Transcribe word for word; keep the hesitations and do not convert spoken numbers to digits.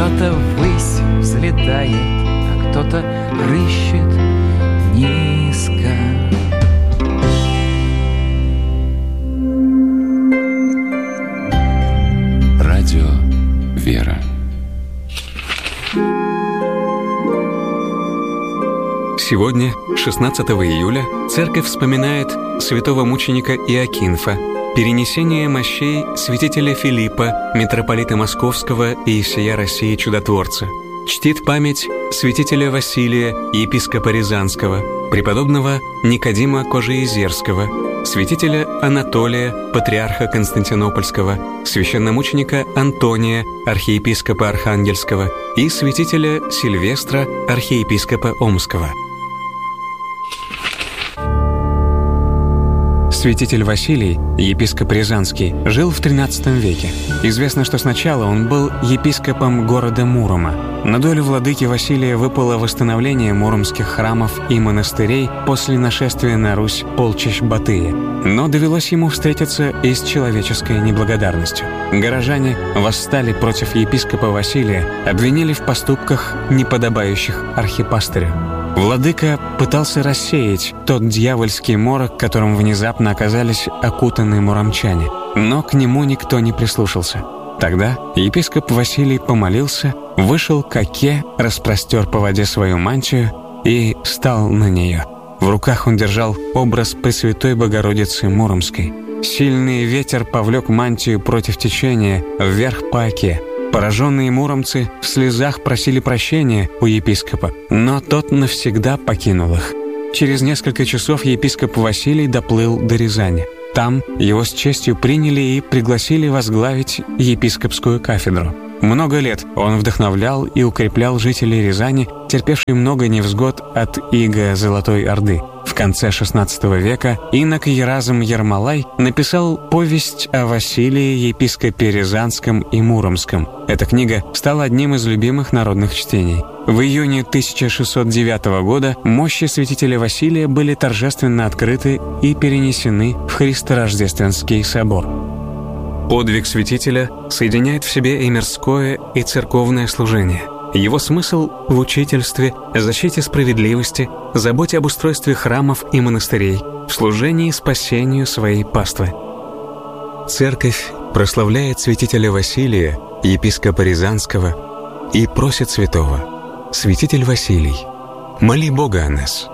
Кто-то ввысь взлетает, а кто-то рыщет низко. Радио «Вера». Сегодня, шестнадцатого июля, церковь вспоминает святого мученика Иокинфа, перенесение мощей святителя Филиппа, митрополита Московского и всея России чудотворца. Чтит память святителя Василия, епископа Рязанского, преподобного Никодима Кожеизерского, святителя Анатолия, патриарха Константинопольского, священномученика Антония, архиепископа Архангельского и святителя Сильвестра, архиепископа Омского. Святитель Василий, епископ Рязанский, жил в тринадцатом веке. Известно, что сначала он был епископом города Мурома. На долю владыки Василия выпало восстановление муромских храмов и монастырей после нашествия на Русь полчищ Батыя. Но довелось ему встретиться и с человеческой неблагодарностью. Горожане восстали против епископа Василия, обвинили в поступках, неподобающих архипастырю. Владыка пытался рассеять тот дьявольский морок, которым внезапно оказались окутаны муромчане, но к нему никто не прислушался. Тогда епископ Василий помолился, вышел к оке, распростер по воде свою мантию и стал на нее. В руках он держал образ Пресвятой Богородицы Муромской. Сильный ветер повлек мантию против течения вверх по оке. Пораженные муромцы в слезах просили прощения у епископа, но тот навсегда покинул их. Через несколько часов епископ Василий доплыл до Рязани. Там его с честью приняли и пригласили возглавить епископскую кафедру. Много лет он вдохновлял и укреплял жителей Рязани, терпевших много невзгод от ига Золотой Орды. В конце шестнадцатого века инок Еразм Ермолай написал повесть о Василии, епископе Рязанском и Муромском. Эта книга стала одним из любимых народных чтений. В июне тысяча шестьсот девятого года мощи святителя Василия были торжественно открыты и перенесены в Христорождественский собор. Подвиг святителя соединяет в себе и мирское, и церковное служение. Его смысл в учительстве, защите справедливости, заботе об устройстве храмов и монастырей, в служении спасению своей паствы. Церковь прославляет святителя Василия, епископа Рязанского, и просит святого: «Святитель Василий, моли Бога о нас».